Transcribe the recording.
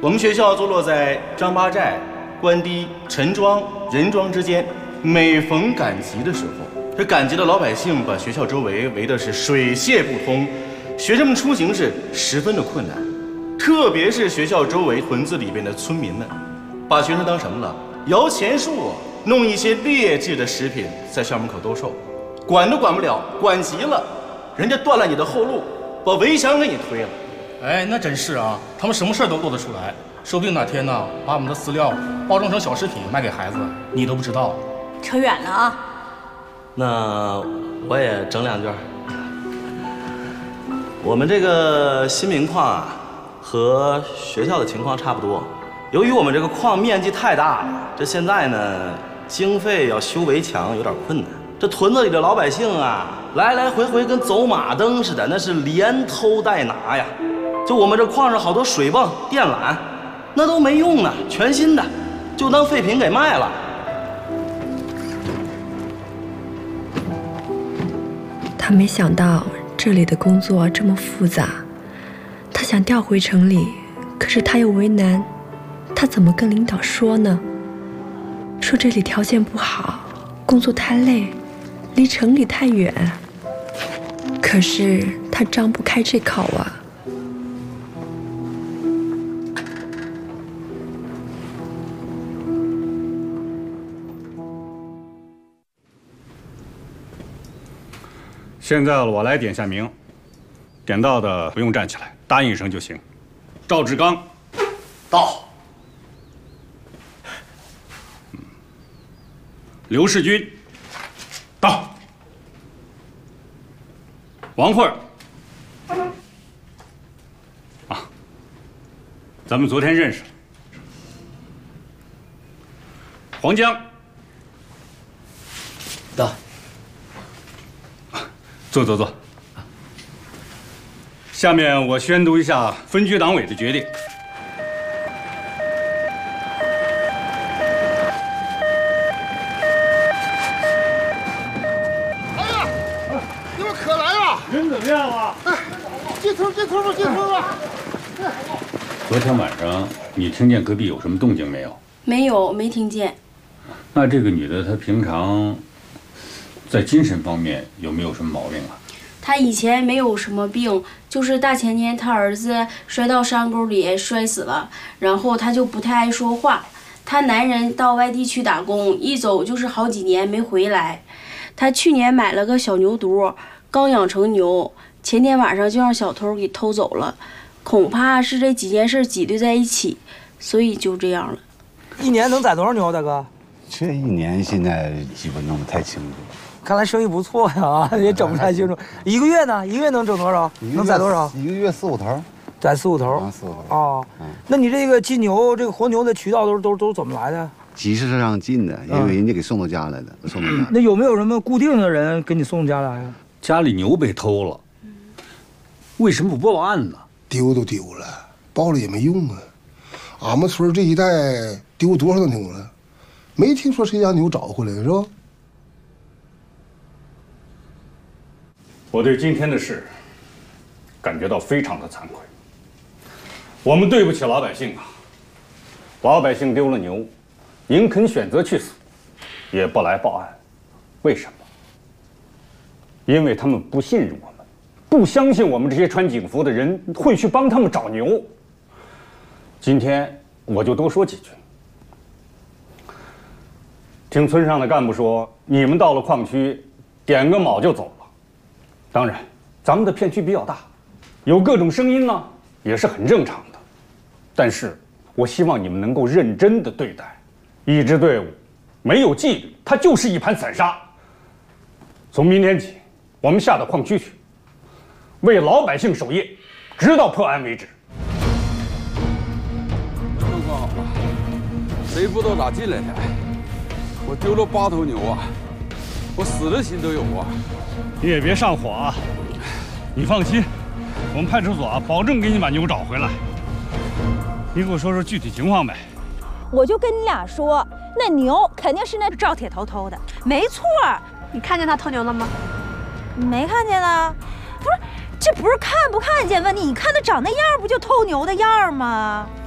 我们学校坐落在张八寨、关堤、陈庄、任庄之间。每逢赶集的时候，这赶集的老百姓把学校周围围的是水泄不通，学生们出行是十分的困难。特别是学校周围屯子里边的村民们，把学生当什么了？摇钱树啊，弄一些劣质的食品在校门口兜售，管都管不了，管急了，人家断了你的后路，把围墙给你推了。 哎，那真是啊，他们什么事都做得出来，说不定哪天呢，把我们的饲料包装成小食品卖给孩子，你都不知道。 扯远了啊。 那我也整2句。我们这个新民矿啊，和学校的情况差不多。由于我们这个矿面积太大了，这现在呢，经费要修围墙有点困难。这屯子里的老百姓啊，来来回回跟走马灯似的，那是连偷带拿呀。就我们这矿上好多水泵、电缆，那都没用呢，全新的，就当废品给卖了。 他没想到这里的工作这么复杂，他想调回城里，可是他又为难，他怎么跟领导说呢？说这里条件不好，工作太累，离城里太远。可是他张不开这口啊。 现在我来点下名，点到的不用站起来，答应一声就行。赵志刚，到。刘世军，到。王慧儿，啊，咱们昨天认识了。黄江， 到。 坐坐坐。下面我宣读一下分局党委的决定。 哎呀，你们可来了！ 人怎么样了？ 哎，接头吧，接头吧！ 昨天晚上你听见隔壁有什么动静没有？ 没有，没听见。 那这个女的她平常在精神方面有没有什么毛病啊？ 他以前没有什么病，就是大前年他儿子摔到山沟里摔死了，然后他就不太爱说话。他男人到外地去打工，一走就是好几年没回来。他去年买了个小牛犊，刚养成牛，前天晚上就让小偷给偷走了。恐怕是这几件事挤兑在一起，所以就这样了。 一年能宰多少牛，大哥？ 这一年现在基本弄不太清楚。 看来生意不错呀，也整不太清楚。一个月呢？一个月能整多少？能宰多少？ 一个月4、5头。 宰4、5头。 4、5头。 哦，那你这个进牛，这个活牛的渠道都怎么来的？ 集市上进的，因为人家给送到家来的，送到家。 那有没有什么固定的人给你送家来呀？ 家里牛被偷了，为什么不报案呢？ 丢都丢了，报了也没用啊。俺们村这一带丢多少牛了？没听说谁家牛找回来是吧？ 我对今天的事感觉到非常的惭愧。我们对不起老百姓啊！老百姓丢了牛，宁肯选择去死，也不来报案。为什么？因为他们不信任我们，不相信我们这些穿警服的人会去帮他们找牛。今天我就多说几句。听村上的干部说，你们到了矿区，点个卯就走了。当然，咱们的片区比较大，有各种声音呢，也是很正常的。但是，我希望你们能够认真的对待。一支队伍没有纪律，它就是一盘散沙。从明天起，我们下到矿区去，为老百姓守夜，直到破案为止。 状况好了，谁不知道咋进来的？我丢了8头牛啊，我死的心都有啊！ 你也别上火啊，你放心，我们派出所啊，保证给你把牛找回来。你给我说说具体情况呗。 我就跟你俩说，那牛肯定是那赵铁头偷的，没错。 你看见他偷牛了吗？ 没看见呢。不是，这不是看不看见问题，你看他长那样，不就偷牛的样吗？